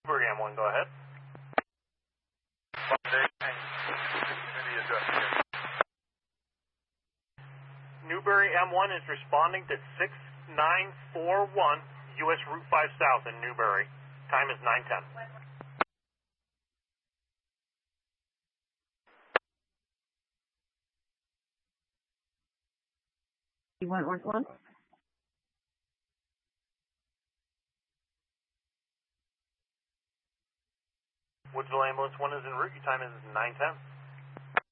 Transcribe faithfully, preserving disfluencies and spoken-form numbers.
Newbury M one, go ahead. Newbury M one is responding to six nine four one U S Route five South in Newbury. Time is nine ten. You want Wentworth one? Woodsville Ambulance one is en route. Your time is nine ten.